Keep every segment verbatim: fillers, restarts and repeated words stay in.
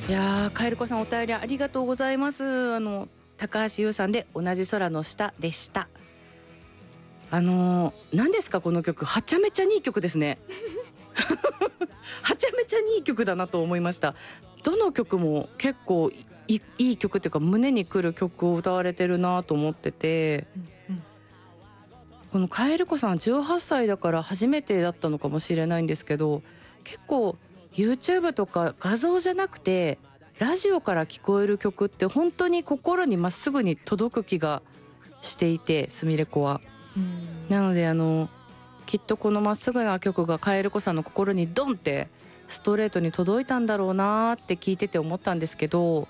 いやー、カエルコさんお便りありがとうございます。あの高橋優さんで同じ空の下でした。あのー、何ですかこの曲、はちゃめちゃにいい曲ですねはちゃめちゃにいい曲だなと思いました。どの曲も結構い い, いい曲っていうか胸にくる曲を歌われてるなと思ってて、 うんうん、 このカエルコさんじゅうはっさいだから初めてだったのかもしれないんですけど、結構 YouTube とか画像じゃなくてラジオから聞こえる曲って本当に心にまっすぐに届く気がしていて、すみれ子は。 うんなのであのきっとこのまっすぐな曲がカエルコさんの心にドンってストレートに届いたんだろうなって聞いてて思ったんですけど、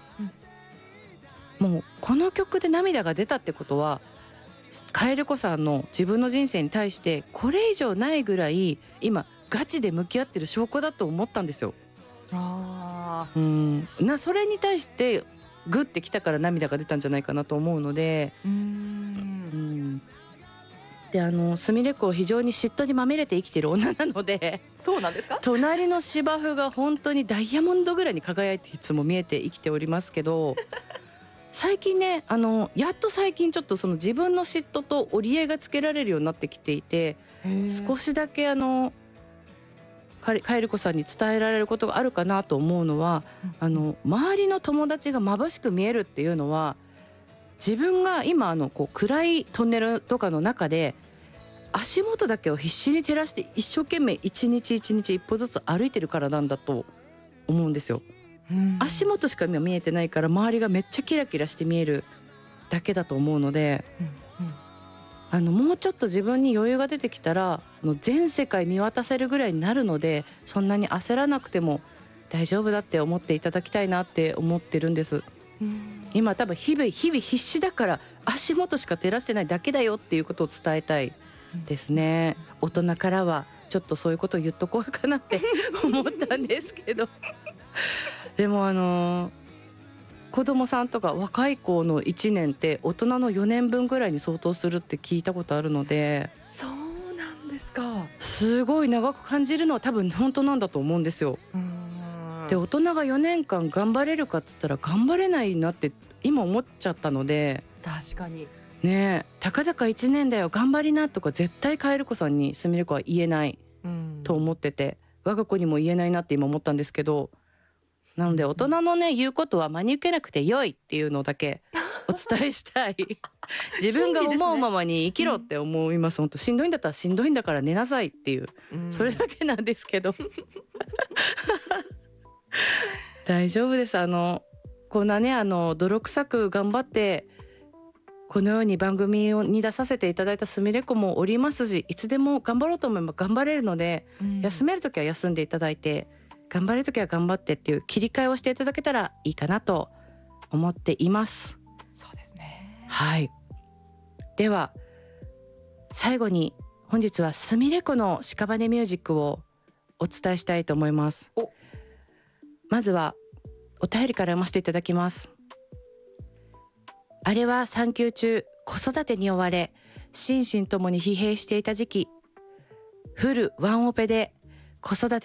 もうこの曲で涙が出たってことはカエルコさんの自分の人生に対してこれ以上ないぐらい今ガチで向き合ってる証拠だと思ったんですよ。 あうんなそれに対してグッてきたから涙が出たんじゃないかなと思うので、 ーうーうんんであのすみれ子非常に嫉妬にまみれて生きてる女なのでそうなんですか？ 隣の芝生が本当にダイヤモンドぐらいに輝いていつも見えて生きておりますけど、最近ねあのやっと最近ちょっとその自分の嫉妬と折り合いがつけられるようになってきていて、少ししだけあのカエカエルコさんに伝えられることがあるかなと思うのは、あの周りの友達が眩しく見えるっていうのは、自分が今あのこう暗いトンネルとかの中で足元だけを必死に照らして一生懸命一日一日一歩ずつ歩いてるからなんだと思うんですよ。足元しか今見えてないから周りがめっちゃキラキラして見えるだけだと思うので、あのもうちょっと自分に余裕が出てきたらあの全世界見渡せるぐらいになるので、そんなに焦らなくても大丈夫だって思っていただきたいなって思ってるんです。今多分日々日々必死だから足元しか照らしてないだけだよっていうことを伝えたいですね。大人からはちょっとそういうことを言っとこうかなって思ったんですけどでもあのー子供さんとか若い子のいちねんって大人のよねんぶんぐらいに相当するって聞いたことあるので、 そうなんですか。 すごい長く感じるのは多分本当なんだと思うんですよ。 うーんで大人がよねんかん頑張れるかっつったら頑張れないなって今思っちゃったので、 確かに。 ねえたかだかいちねんだよ頑張りなとか絶対カエル子さんにすみれ子は言えないうんと思ってて、我が子にも言えないなって今思ったんですけど、なので大人のね言うことは真に受けなくて良いっていうのだけお伝えしたい自分が思うままに生きろって思います。本当しんどいんだったらしんどいんだから寝なさいっていううんそれだけなんですけど大丈夫です。あのこんなねあの泥臭く頑張ってこのように番組に出させていただいたすみれ子もおりますし、いつでも頑張ろうと思えば頑張れるので、 うん休める時は休んでいただいて頑張れる時は頑張ってっていう切り替えをしていただけたらいいかなと思っています。 そうですね。 はい、では最後に本日はすみれ子の屍ミュージックをお伝えしたいと思います。 おまずはお便りから読ませていただきます。あれは産休中子育てに追われ心身ともに疲弊していた時期、フルワンオペで子育て